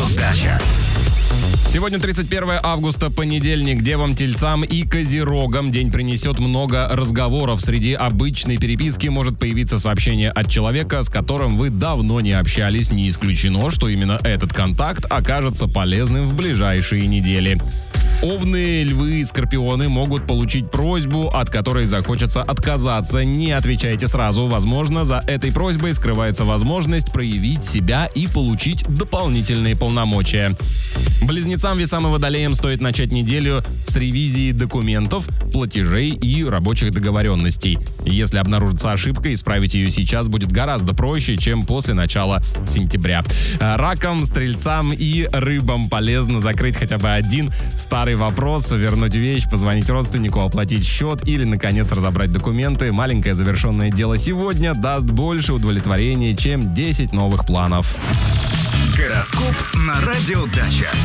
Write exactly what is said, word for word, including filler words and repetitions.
Дача. Сегодня тридцать первое августа, понедельник. Девам, тельцам и козерогам день принесет много разговоров. Среди обычной переписки может появиться сообщение от человека, с которым вы давно не общались. Не исключено, что именно этот контакт окажется полезным в ближайшие недели. Овны, львы и скорпионы могут получить просьбу, от которой захочется отказаться. Не отвечайте сразу. Возможно, за этой просьбой скрывается возможность проявить себя и получить дополнительные полномочия. Близнецам, весам и водолеям стоит начать неделю с ревизии документов, платежей и рабочих договоренностей. Если обнаружится ошибка, исправить ее сейчас будет гораздо проще, чем после начала сентября. Ракам, стрельцам и рыбам полезно закрыть хотя бы один старый вопрос, вернуть вещь, позвонить родственнику, оплатить счет или, наконец, разобрать документы. Маленькое завершенное дело сегодня даст больше удовлетворения, чем десять новых планов. Гороскоп на Радио Дача.